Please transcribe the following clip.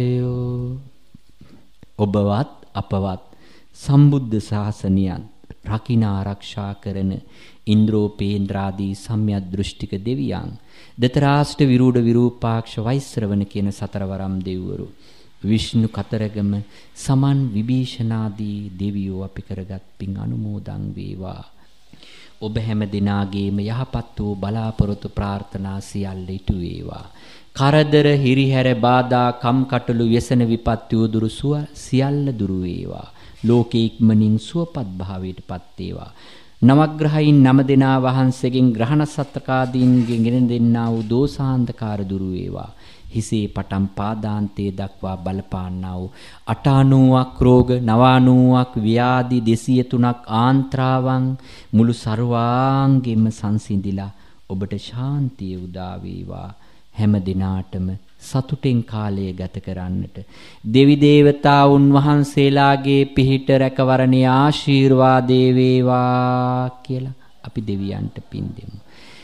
ඔබවත් අපවත් සම්බුද්ධ ශාසනයත් රකින්න ආරක්ෂා කරන ඉන්ද්‍රෝපේන්ද්‍රාදී සම්‍යක් දෘෂ්ටික දෙවියන් දතරාෂ්ට විරූඪ විරූපාක්ෂ වෛශ්‍රවණ කියන සතරවරම් දෙවිවරු විෂ්ණු කතරගම සමන් විභීෂණාදී දෙවියෝ අපි කරගත් පින් අනුමෝදන් වේවා. ඔබ හැම දිනාගේම යහපත් වූ බලාපොරොත්තු ප්‍රාර්ථනා සියල්ල ඉටු වේවා. කරදර හිරිහැර බාධා කම්කටොළු व्यसन විපත්ති උදුරු සියල්ල දුරු වේවා. ලෝකේ ඉක්මනින් සුවපත් භාවයටපත් වේවා. නවග්‍රහයින් 9 දෙනා වහන්සේගෙන් ග්‍රහණ සත්තකාදීන්ගෙන් ගෙන දෙන්නා වූ දෝසාන්ධකාර දුරු වේවා. හිසේ පටන් පාදාන්තයේ දක්වා බලපාන්නා වූ 98ක් රෝග 99ක් ව්‍යාධි 203ක් ආන්ත්‍රාවන් මුළු ਸਰවාංගෙම සංසිඳිලා ඔබට ශාන්තිය උදා වේවා. හැම දිනාටම සතුටෙන් කාලය ගත කරන්නට දෙවි දේවතාවුන් වහන්සේලාගේ පිහිට රැකවරණේ ආශිර්වාදේ වේවා කියලා අපි දෙවියන්ට පින් දෙමු.